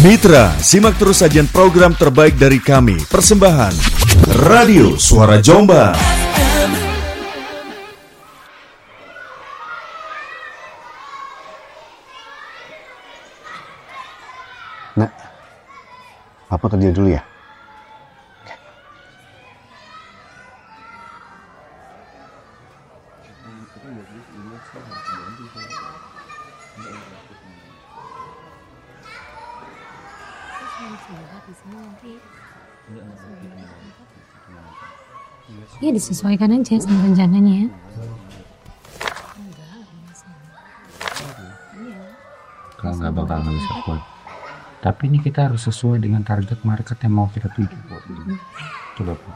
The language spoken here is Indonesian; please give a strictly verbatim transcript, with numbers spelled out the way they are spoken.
Mitra, simak terus sajian program terbaik dari kami. Persembahan Radio Suara Jombang. Nak, Papa kerja dulu ya. Ya disesuaikan aja sama rencananya. Kalau nggak bakal nggak bisa kuat. Tapi ini kita harus sesuai dengan target market yang mau kita tuju. Coba.